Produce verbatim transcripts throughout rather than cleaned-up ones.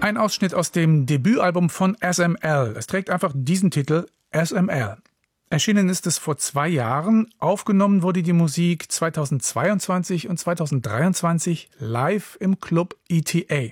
Ein Ausschnitt aus dem Debütalbum von S M L. Es trägt einfach diesen Titel, S M L. Erschienen ist es vor zwei Jahren. Aufgenommen wurde die Musik zweitausendzweiundzwanzig und zweitausenddreiundzwanzig live im Club E T A.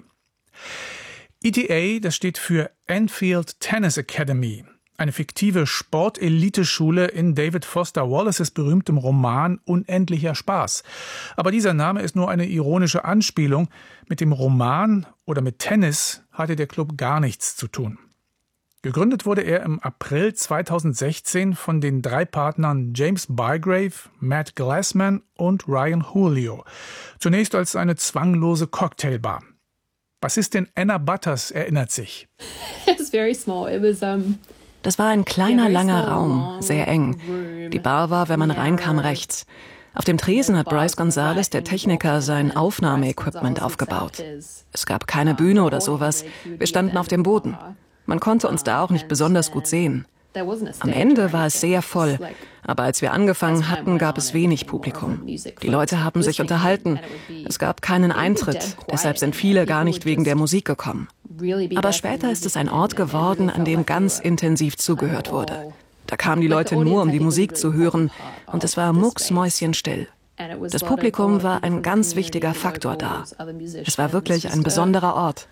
E T A, das steht für Enfield Tennis Academy. Eine fiktive Sporteliteschule in David Foster Wallaces berühmtem Roman Unendlicher Spaß. Aber dieser Name ist nur eine ironische Anspielung. Mit dem Roman oder mit Tennis hatte der Club gar nichts zu tun. Gegründet wurde er im April zweitausendsechzehn von den drei Partnern James Bygrave, Matt Glassman und Ryan Julio. Zunächst als eine zwanglose Cocktailbar. Bassistin Anna Butters erinnert sich. It's very small. It was um Das war ein kleiner, langer Raum, sehr eng. Die Bar war, wenn man reinkam, rechts. Auf dem Tresen hat Bryce Gonzalez, der Techniker, sein Aufnahmeequipment aufgebaut. Es gab keine Bühne oder sowas. Wir standen auf dem Boden. Man konnte uns da auch nicht besonders gut sehen. Am Ende war es sehr voll, aber als wir angefangen hatten, gab es wenig Publikum. Die Leute haben sich unterhalten. Es gab keinen Eintritt, deshalb sind viele gar nicht wegen der Musik gekommen. Aber später ist es ein Ort geworden, an dem ganz intensiv zugehört wurde. Da kamen die Leute nur, um die Musik zu hören, und es war mucksmäuschenstill. Das Publikum war ein ganz wichtiger Faktor da. Es war wirklich ein besonderer Ort.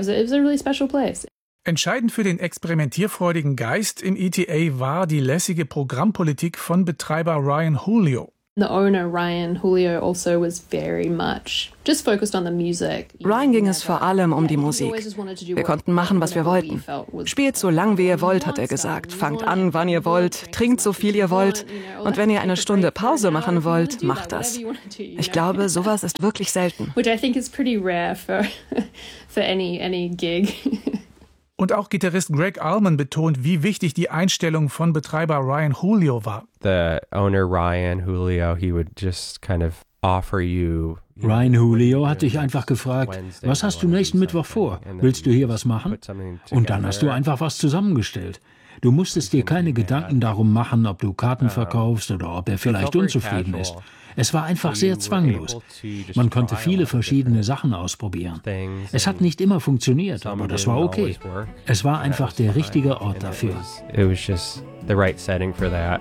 Entscheidend für den experimentierfreudigen Geist im E T A war die lässige Programmpolitik von Betreiber Ryan Julio. The owner Ryan Julio also was very much just focused on the music. Ryan ging es vor allem um die Musik. Wir konnten machen, was wir wollten. Spielt so lang, wie ihr wollt, hat er gesagt. Fangt an, wann ihr wollt, trinkt so viel ihr wollt. Und wenn ihr eine Stunde Pause machen wollt, macht das. Ich glaube, sowas ist wirklich selten. Which I think is pretty rare for for any any gig. Und auch Gitarrist Greg Allman betont, wie wichtig die Einstellung von Betreiber Ryan Julio war. The owner Ryan Julio, he would just kind of offer you. Ryan Julio hat dich einfach gefragt, was hast du nächsten Mittwoch vor? Willst du hier was machen? Und dann hast du einfach was zusammengestellt. Du musstest dir keine Gedanken darum machen, ob du Karten verkaufst oder ob er vielleicht unzufrieden ist. Es war einfach sehr zwanglos. Man konnte viele verschiedene Sachen ausprobieren. Es hat nicht immer funktioniert, aber das war okay. Es war einfach der richtige Ort dafür. It was just the right setting for that.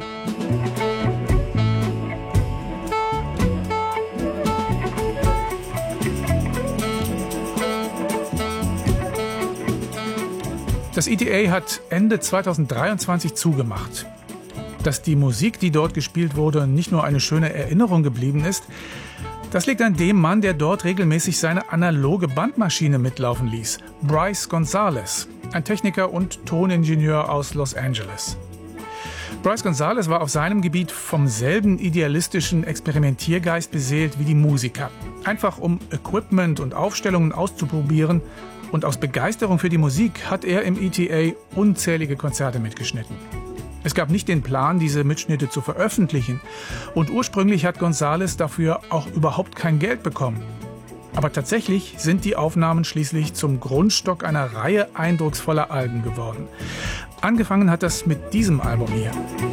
Das E T A hat Ende zweitausenddreiundzwanzig zugemacht. Dass die Musik, die dort gespielt wurde, nicht nur eine schöne Erinnerung geblieben ist, das liegt an dem Mann, der dort regelmäßig seine analoge Bandmaschine mitlaufen ließ. Bryce Gonzalez, ein Techniker und Toningenieur aus Los Angeles. Bryce Gonzalez war auf seinem Gebiet vom selben idealistischen Experimentiergeist beseelt wie die Musiker. Einfach um Equipment und Aufstellungen auszuprobieren. Und aus Begeisterung für die Musik hat er im E T A unzählige Konzerte mitgeschnitten. Es gab nicht den Plan, diese Mitschnitte zu veröffentlichen. Und ursprünglich hat Gonzalez dafür auch überhaupt kein Geld bekommen. Aber tatsächlich sind die Aufnahmen schließlich zum Grundstock einer Reihe eindrucksvoller Alben geworden. Angefangen hat das mit diesem Album hier.